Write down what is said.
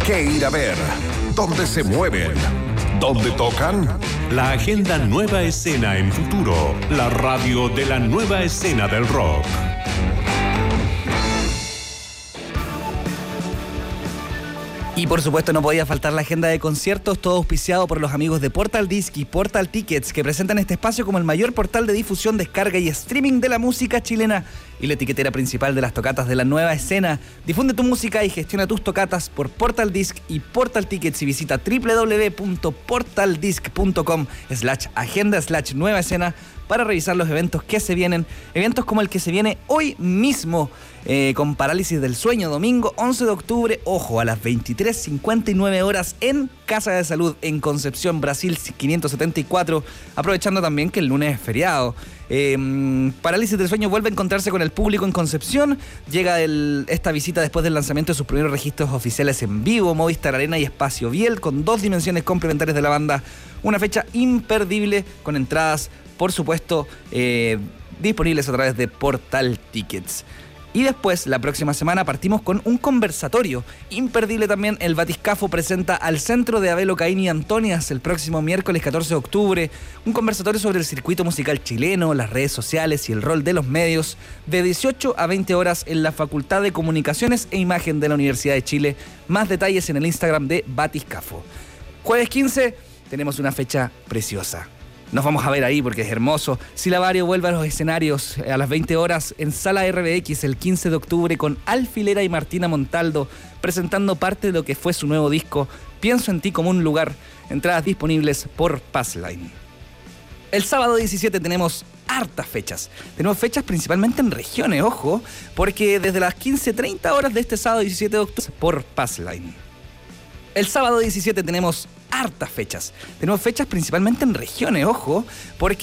qué ir a ver, dónde se mueven, dónde tocan. La agenda Nueva Escena en Futuro, la radio de la nueva escena del rock. Y por supuesto no podía faltar la agenda de conciertos, todo auspiciado por los amigos de Portal Disc y Portal Tickets, que presentan este espacio como el mayor portal de difusión, descarga y streaming de la música chilena y la etiquetera principal de las tocatas de la nueva escena. Difunde tu música y gestiona tus tocatas por Portal Disc y Portal Tickets y visita www.portalDisc.com/agenda/nueva escena para revisar los eventos que se vienen, eventos como el que se viene hoy mismo, con Parálisis del Sueño, domingo 11 de octubre, ojo, a las 23:59 horas en Casa de Salud en Concepción, Brasil 574, aprovechando también que el lunes es feriado. Parálisis del Sueño vuelve a encontrarse con el público en Concepción. Llega esta visita después del lanzamiento de sus primeros registros oficiales en vivo, Movistar Arena y Espacio Biel, con 2 dimensiones complementarias de la banda. Una fecha imperdible, con entradas, por supuesto, disponibles a través de Portal Tickets. Y después, la próxima semana, partimos con un conversatorio. Imperdible también, el Batiscafo presenta al Centro de Abel Ocaín y Antonias el próximo miércoles 14 de octubre. Un conversatorio sobre el circuito musical chileno, las redes sociales y el rol de los medios, de 18 a 20 horas en la Facultad de Comunicaciones e Imagen de la Universidad de Chile. Más detalles en el Instagram de Batiscafo. Jueves 15, tenemos una fecha preciosa. Nos vamos a ver ahí porque es hermoso. Silabario vuelve a los escenarios a las 20 horas en Sala RBX el 15 de octubre con Alfilera y Martina Montaldo presentando parte de lo que fue su nuevo disco Pienso en ti como un lugar. Entradas disponibles por Passline. El sábado 17 tenemos hartas fechas. Tenemos fechas principalmente en regiones, ojo, porque desde las 15:30 horas de este sábado 17 de octubre por Passline. El sábado 17 tenemos hartas fechas. Tenemos fechas principalmente en regiones, ojo, porque